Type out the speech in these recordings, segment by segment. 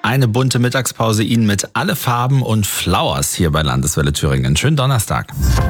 eine bunte Mittagspause Ihnen mit Alle Farben und Flowers hier bei Landeswelle Thüringen. Schönen Donnerstag.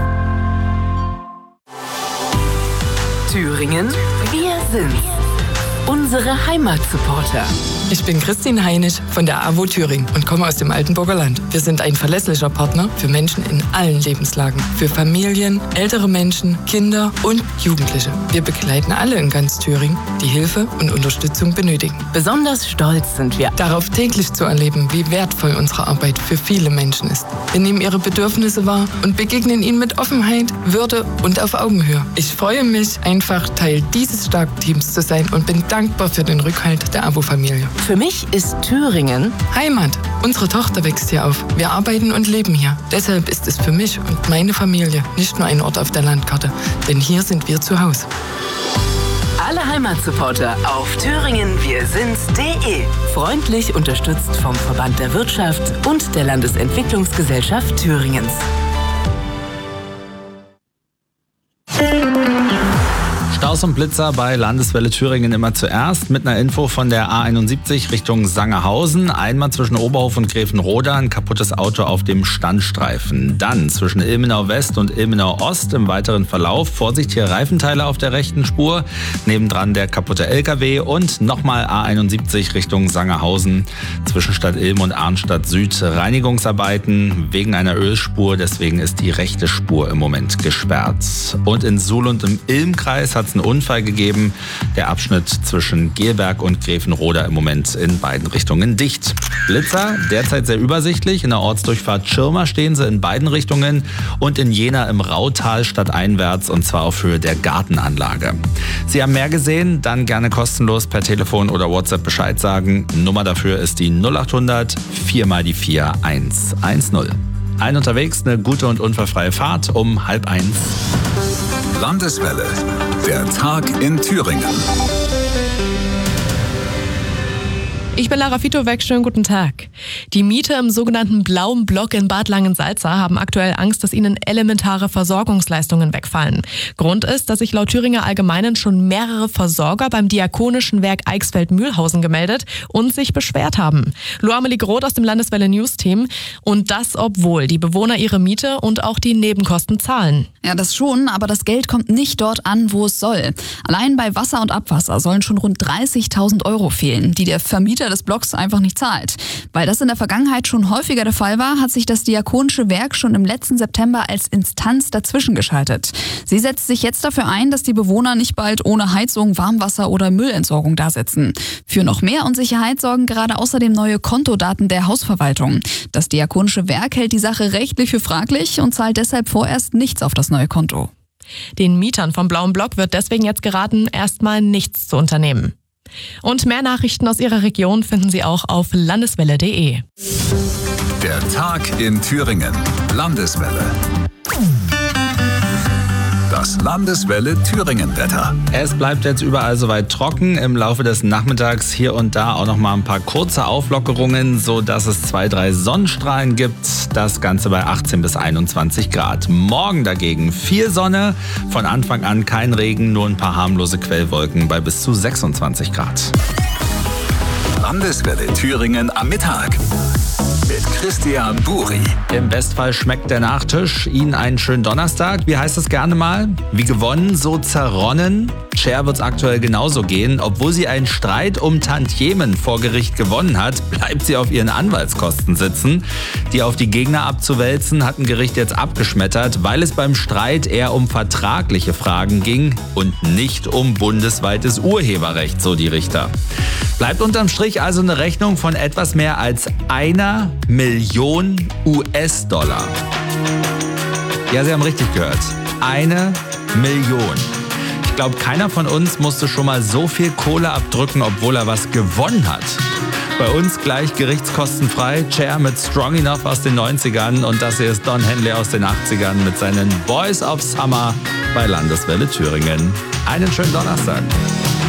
Thüringen, wir sind's. Unsere Heimatsupporter. Ich bin Christine Heinisch von der AWO Thüringen und komme aus dem Altenburger Land. Wir sind ein verlässlicher Partner für Menschen in allen Lebenslagen. Für Familien, ältere Menschen, Kinder und Jugendliche. Wir begleiten alle in ganz Thüringen, die Hilfe und Unterstützung benötigen. Besonders stolz sind wir Darauf täglich zu erleben, wie wertvoll unsere Arbeit für viele Menschen ist. Wir nehmen ihre Bedürfnisse wahr und begegnen ihnen mit Offenheit, Würde und auf Augenhöhe. Ich freue mich, einfach Teil dieses starken Teams zu sein und bin dankbar für den Rückhalt der AWO-Familie. Für mich ist Thüringen Heimat. Unsere Tochter wächst hier auf. Wir arbeiten und leben hier. Deshalb ist es für mich und meine Familie nicht nur ein Ort auf der Landkarte, denn hier sind wir zu Hause. alle Heimatsupporter auf thüringenwirsind's.de. Freundlich unterstützt vom Verband der Wirtschaft und der Landesentwicklungsgesellschaft Thüringens. Staus und Blitzer bei Landeswelle Thüringen immer zuerst mit einer Info von der A71 Richtung Sangerhausen. Einmal zwischen Oberhof und Grevenroda ein kaputtes Auto auf dem Standstreifen. Dann zwischen Ilmenau West und Ilmenau Ost im weiteren Verlauf. Vorsicht, hier Reifenteile auf der rechten Spur. Nebendran der kaputte LKW und nochmal A71 Richtung Sangerhausen. Zwischen Stadt Ilm und Arnstadt Süd Reinigungsarbeiten wegen einer Ölspur. Deswegen ist die rechte Spur im Moment gesperrt. Und in Suhl und im Ilmkreis hat es einen Unfall gegeben. Der Abschnitt zwischen Gelberg und Grevenroda im Moment in beiden Richtungen dicht. Blitzer, derzeit sehr übersichtlich. In der Ortsdurchfahrt Schirmer stehen sie in beiden Richtungen und in Jena im Rautal stadteinwärts und zwar auf Höhe der Gartenanlage. Sie haben mehr gesehen? Dann gerne kostenlos per Telefon oder WhatsApp Bescheid sagen. Nummer dafür ist die 0800 4 mal die 4 110. Allen unterwegs eine gute und unfallfreie Fahrt um 12:30. Landeswelle, der Tag in Thüringen. Ich bin Lara Fitowek, schönen guten Tag. Die Mieter im sogenannten Blauen Block in Bad Langensalza haben aktuell Angst, dass ihnen elementare Versorgungsleistungen wegfallen. Grund ist, dass sich laut Thüringer Allgemeinen schon mehrere Versorger beim Diakonischen Werk Eichsfeld-Mühlhausen gemeldet und sich beschwert haben. Loamelie Groth aus dem Landeswelle News-Team. Und das, obwohl die Bewohner ihre Miete und auch die Nebenkosten zahlen. Ja, das schon, aber das Geld kommt nicht dort an, wo es soll. Allein bei Wasser und Abwasser sollen schon rund 30.000 € fehlen, die der Vermieter des Blocks einfach nicht zahlt. Weil das in der Vergangenheit schon häufiger der Fall war, hat sich das Diakonische Werk schon im letzten September als Instanz dazwischen geschaltet. Sie setzt sich jetzt dafür ein, dass die Bewohner nicht bald ohne Heizung, Warmwasser oder Müllentsorgung dasitzen. Für noch mehr Unsicherheit sorgen gerade außerdem neue Kontodaten der Hausverwaltung. Das Diakonische Werk hält die Sache rechtlich für fraglich und zahlt deshalb vorerst nichts auf das neue Konto. Den Mietern vom Blauen Block wird deswegen jetzt geraten, erstmal nichts zu unternehmen. Und mehr Nachrichten aus Ihrer Region finden Sie auch auf landeswelle.de. Der Tag in Thüringen. Landeswelle. Das Landeswelle Thüringen-Wetter. Es bleibt jetzt überall soweit trocken. Im Laufe des Nachmittags hier und da auch noch mal ein paar kurze Auflockerungen, sodass es 2-3 Sonnenstrahlen gibt. Das Ganze bei 18 bis 21 Grad. Morgen dagegen viel Sonne. Von Anfang an kein Regen, nur ein paar harmlose Quellwolken bei bis zu 26 Grad. Landeswelle Thüringen am Mittag. Mit Christian Buri. Im Bestfall schmeckt der Nachtisch Ihnen einen schönen Donnerstag. Wie heißt es gerne mal? Wie gewonnen, so zerronnen. Cher wird es aktuell genauso gehen. Obwohl sie einen Streit um Tantiemen vor Gericht gewonnen hat, bleibt sie auf ihren Anwaltskosten sitzen. Die auf die Gegner abzuwälzen, hat ein Gericht jetzt abgeschmettert, weil es beim Streit eher um vertragliche Fragen ging und nicht um bundesweites Urheberrecht, so die Richter. Bleibt unterm Strich also eine Rechnung von etwas mehr als 1 Million US-Dollar. Ja, Sie haben richtig gehört. 1 Million. Ich glaube, keiner von uns musste schon mal so viel Kohle abdrücken, obwohl er was gewonnen hat. Bei uns gleich gerichtskostenfrei. Cher mit Strong Enough aus den 90ern und das hier ist Don Henley aus den 80ern mit seinen Boys of Summer bei Landeswelle Thüringen. Einen schönen Donnerstag.